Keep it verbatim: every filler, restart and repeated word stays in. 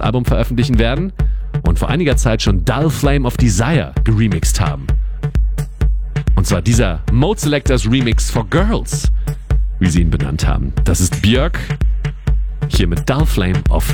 Album veröffentlichen werden und vor einiger Zeit schon Dull Flame of Desire geremixed haben. Und zwar dieser Mode Selectors Remix for Girls, wie sie ihn benannt haben. Das ist Björk, hier mit Dull Flame of